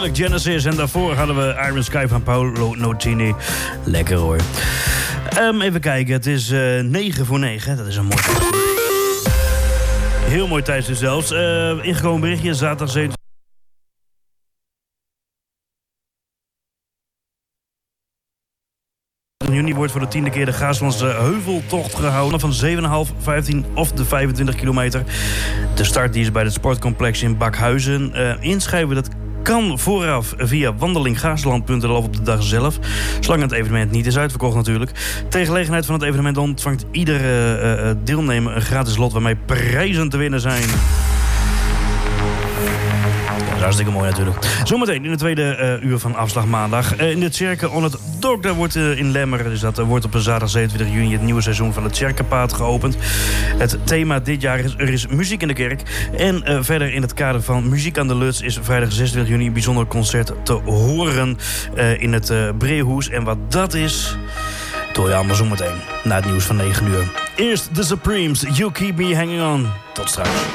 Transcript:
natuurlijk Genesis. En daarvoor hadden we Iron Sky van Paolo Nutini. Lekker hoor. Even kijken, het is 9 voor 9. Dat is een mooi tijd. Heel mooi tijd dus zelfs. Ingekomen berichtje, zaterdag 7 juni wordt voor de 10e keer de Gaaslandse Heuveltocht gehouden. Van 7,5, 15 of de 25 kilometer. De start die is bij het sportcomplex in Bakhuizen. Inschrijven dat kan vooraf via wandelinggaasland.nl of op de dag zelf. Zolang het evenement niet is uitverkocht natuurlijk. Ter gelegenheid van het evenement ontvangt iedere deelnemer een gratis lot waarmee prijzen te winnen zijn. Hartstikke mooi natuurlijk. Zometeen in de tweede uur van Afslag Maandag. In de Tjerken on het Dok, daar wordt in Lemmer, dus dat wordt op zaterdag 27 juni het nieuwe seizoen van het Tjerkenpaad geopend. Het thema dit jaar is Er is muziek in de kerk. En verder in het kader van Muziek aan de Luts is vrijdag 26 juni een bijzonder concert te horen in het Breehoes. En wat dat is, doe je allemaal zometeen na het nieuws van 9 uur. Eerst The Supremes, You Keep Me Hanging On. Tot straks.